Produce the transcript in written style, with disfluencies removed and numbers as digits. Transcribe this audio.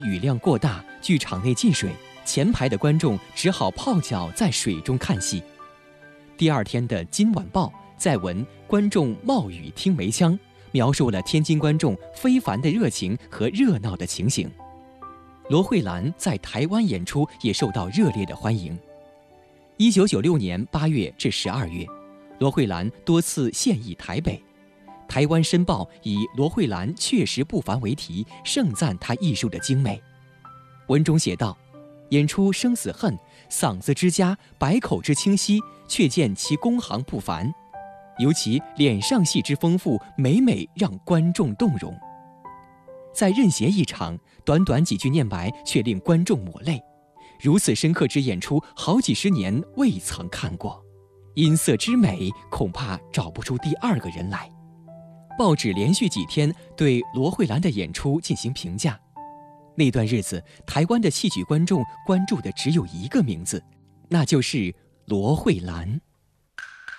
雨量过大，剧场内进水，前排的观众只好泡脚在水中看戏。第二天的《今晚报》在文观众冒雨听梅腔，描述了天津观众非凡的热情和热闹的情形。罗慧兰在台湾演出也受到热烈的欢迎。1996年8月至12月，罗慧兰多次现役台北。台湾申报以罗慧兰确实不凡为题，盛赞她艺术的精美。文中写道：演出生死恨，嗓子之佳，百口之清晰，却见其工行不凡，尤其脸上戏之丰富，每每让观众动容。在任贤一场，短短几句念白却令观众抹泪，如此深刻之演出，好几十年未曾看过，音色之美，恐怕找不出第二个人来。报纸连续几天对罗慧兰的演出进行评价。那段日子，台湾的戏曲观众关注的只有一个名字，那就是罗慧兰。